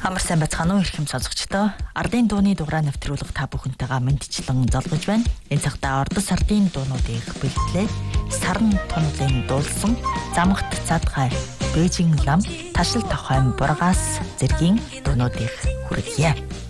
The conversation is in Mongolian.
Амар сайн байцгаана уу эрхэм сонсогчдоо. Ардын дууны дугаараа нэвтрүүлэг та бүхэнтэйгээ мэдчлэн залгаж байна. Энэ цагта ордос ардын дуунуудыг бэлтлээ. Сарн тунлын дуулсан замгт задгай Бээжин лам ташил тохойн бургаас зэргийн дуунуудыг хүргье.